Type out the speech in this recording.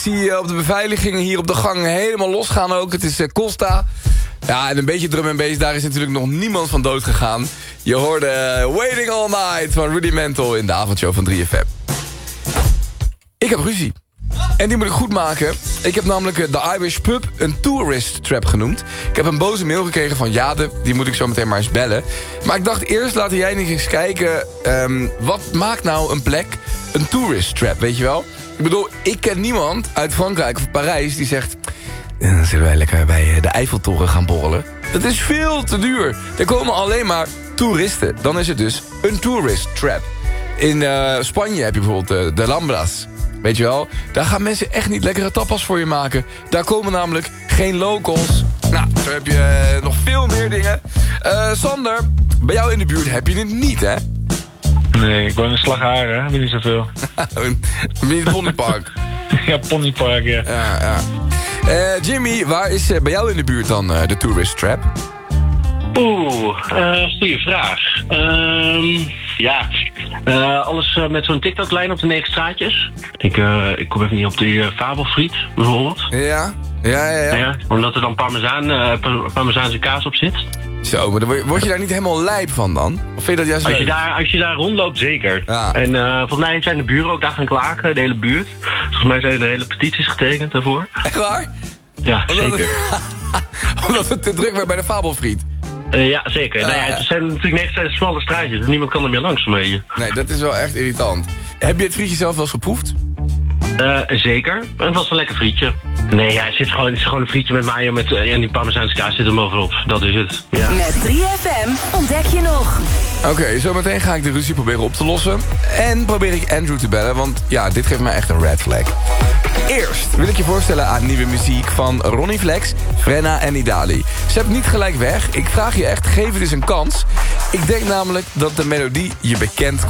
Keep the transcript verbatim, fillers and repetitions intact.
zie je op de beveiligingen hier op de gang helemaal losgaan ook. Het is uh, Costa. Ja, en een beetje drum en bass, daar is natuurlijk nog niemand van dood gegaan. Je hoorde uh, Waiting All Night van Rudimental in de avondshow van drie F M. Ik heb ruzie. En die moet ik goed maken. Ik heb namelijk de Irish Pub een tourist trap genoemd. Ik heb een boze mail gekregen van Jade. Die moet ik zo meteen maar eens bellen. Maar ik dacht eerst, laten jij eens kijken... Um, wat maakt nou een plek een tourist trap, weet je wel? Ik bedoel, ik ken niemand uit Frankrijk of Parijs die zegt... dan zullen wij lekker bij de Eiffeltoren gaan borrelen. Dat is veel te duur. Er komen alleen maar toeristen. Dan is het dus een tourist trap. In uh, Spanje heb je bijvoorbeeld uh, de Ramblas. Weet je wel, daar gaan mensen echt niet lekkere tapas voor je maken. Daar komen namelijk geen locals. Nou, zo heb je uh, nog veel meer dingen. Uh, Sander, bij jou in de buurt heb je het niet, hè? Nee, ik woon in Slagharen, heb je niet zoveel. In het Ponypark. Ja, Ponypark, ja. Ja, ja. Uh, Jimmy, waar is uh, bij jou in de buurt dan uh, de tourist trap? Oeh, uh, goede vraag. Um, ja, uh, alles uh, met zo'n TikTok-lijn op de negen straatjes. Ik, uh, ik kom even niet op die uh, fabelfriet, bijvoorbeeld. Ja, ja, ja. ja. ja omdat er dan parmezaan, uh, parmezaanse kaas op zit. Zo, maar dan word je daar niet helemaal lijp van dan? Of vind je dat juist als je, daar, als je daar rondloopt, zeker. Ja. En uh, volgens mij zijn de buren ook daar gaan klagen, de hele buurt. Volgens mij zijn er hele petities getekend daarvoor. Echt waar? Ja, omdat zeker. Het, omdat het te druk werd bij de fabelfriet. Uh, ja, zeker. Uh, nou ja, het zijn natuurlijk negen smalle straatjes, dus niemand kan er meer langs van je. Nee, dat is wel echt irritant. Heb je het frietje zelf wel eens geproefd? Uh, zeker. En het was een lekker frietje. Nee, ja, het, zit gewoon, het is gewoon een frietje met mayo met, uh, en die parmezaanse kaas zit er bovenop. Dat is het. Ja. Met drie F M ontdek je nog. Oké, okay, zometeen ga ik de ruzie proberen op te lossen. En probeer ik Andrew te bellen, want ja, dit geeft mij echt een red flag. Eerst wil ik je voorstellen aan nieuwe muziek van Ronnie Flex, Frenna en Idali. Ze hebben niet gelijk weg. Ik vraag je echt, geef het eens een kans. Ik denk namelijk dat de melodie je bekend